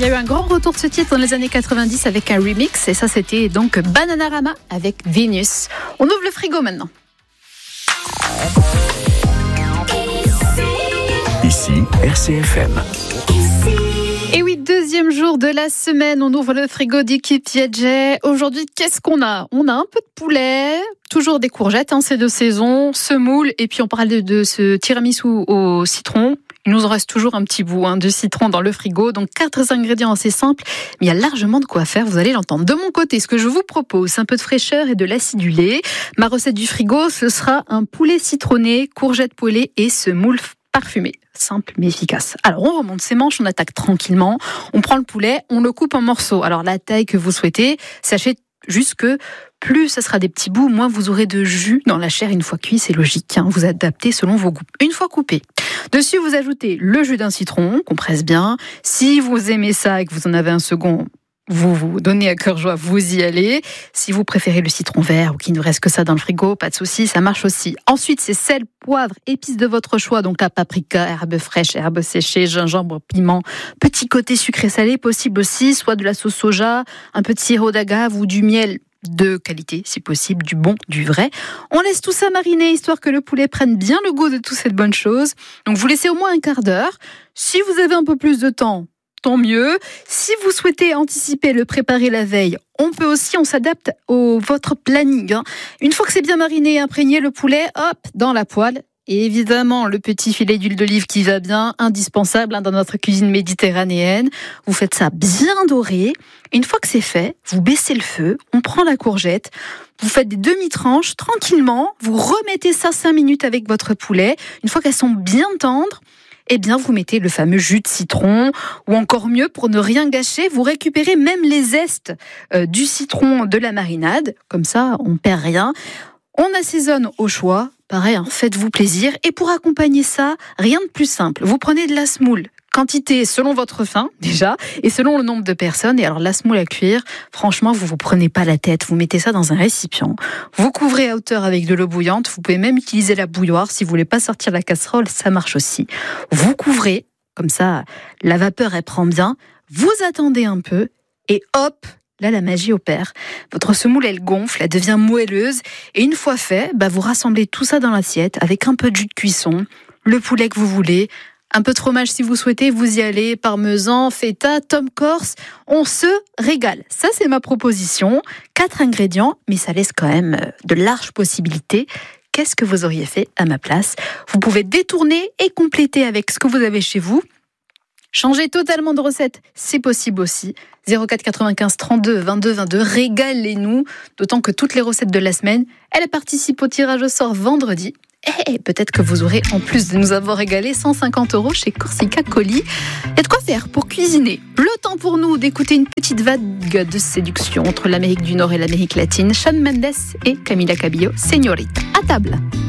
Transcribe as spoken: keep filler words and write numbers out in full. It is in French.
a eu un grand retour de ce titre dans les années quatre-vingt-dix avec un remix. Et ça, c'était donc Bananarama avec Venus. On ouvre le frigo maintenant. Ici, R C F M. Et oui, deuxième jour de la semaine, on ouvre le frigo d'équipe Viadjet. Aujourd'hui, qu'est-ce qu'on a ? On a un peu de poulet, toujours des courgettes, hein, c'est de saison, semoule, et puis on parle de, de ce tiramisu au citron. Il nous en reste toujours un petit bout hein, de citron dans le frigo, donc quatre ingrédients assez simples, mais il y a largement de quoi faire, vous allez l'entendre. De mon côté, ce que je vous propose, c'est un peu de fraîcheur et de l'acidulé. Ma recette du frigo, ce sera un poulet citronné, courgettes poêlées et semoule parfumé, simple mais efficace. Alors on remonte ses manches, on attaque tranquillement, on prend le poulet, on le coupe en morceaux. Alors la taille que vous souhaitez, sachez juste que plus ça sera des petits bouts, moins vous aurez de jus dans la chair une fois cuit, c'est logique, hein, vous adaptez selon vos goûts. Une fois coupé, dessus vous ajoutez le jus d'un citron, qu'on presse bien. Si vous aimez ça et que vous en avez un second, vous vous donnez à cœur joie, vous y allez. Si vous préférez le citron vert ou qu'il ne reste que ça dans le frigo, pas de souci, ça marche aussi. Ensuite, c'est sel, poivre, épices de votre choix, donc la paprika, herbes fraîches, herbes séchées, gingembre, piment, petit côté sucré-salé possible aussi, soit de la sauce soja, un peu de sirop d'agave ou du miel de qualité, si possible, du bon, du vrai. On laisse tout ça mariner, histoire que le poulet prenne bien le goût de toutes ces bonnes choses. Donc vous laissez au moins un quart d'heure. Si vous avez un peu plus de temps, tant mieux. Si vous souhaitez anticiper, le préparer la veille, on peut aussi, on s'adapte au votre planning. Hein. Une fois que c'est bien mariné et imprégné, le poulet, hop, dans la poêle. Et évidemment, le petit filet d'huile d'olive qui va bien, indispensable hein, dans notre cuisine méditerranéenne. Vous faites ça bien doré. Une fois que c'est fait, vous baissez le feu, on prend la courgette, vous faites des demi-tranches tranquillement, vous remettez ça cinq minutes avec votre poulet. Une fois qu'elles sont bien tendres, eh bien, vous mettez le fameux jus de citron, ou encore mieux, pour ne rien gâcher, vous récupérez même les zestes euh, du citron de la marinade. Comme ça, on perd rien. On assaisonne au choix. Pareil, hein, faites-vous plaisir. Et pour accompagner ça, rien de plus simple. Vous prenez de la semoule. Quantité selon votre faim, déjà, et selon le nombre de personnes. Et alors, la semoule à cuire, franchement, vous ne vous prenez pas la tête. Vous mettez ça dans un récipient. Vous couvrez à hauteur avec de l'eau bouillante. Vous pouvez même utiliser la bouilloire. Si vous ne voulez pas sortir la casserole, ça marche aussi. Vous couvrez, comme ça, la vapeur, elle prend bien. Vous attendez un peu, et hop, là, la magie opère. Votre semoule, elle gonfle, elle devient moelleuse. Et une fois fait, bah, vous rassemblez tout ça dans l'assiette avec un peu de jus de cuisson, le poulet que vous voulez, un peu de fromage si vous souhaitez, vous y allez, parmesan, feta, tom corse, on se régale. Ça, c'est ma proposition. Quatre ingrédients, mais ça laisse quand même de larges possibilités. Qu'est-ce que vous auriez fait à ma place ? Vous pouvez détourner et compléter avec ce que vous avez chez vous. Changer totalement de recette, c'est possible aussi. zéro quatre quatre-vingt-quinze trente-deux vingt-deux vingt-deux, régalez-nous. D'autant que toutes les recettes de la semaine, elles participent au tirage au sort vendredi. Et peut-être que vous aurez, en plus de nous avoir régalé, cent cinquante euros chez Corsica Colis. Il y a de quoi faire pour cuisiner. Le temps pour nous d'écouter une petite vague de séduction entre l'Amérique du Nord et l'Amérique latine. Shawn Mendes et Camila Cabello, Señorita. À table.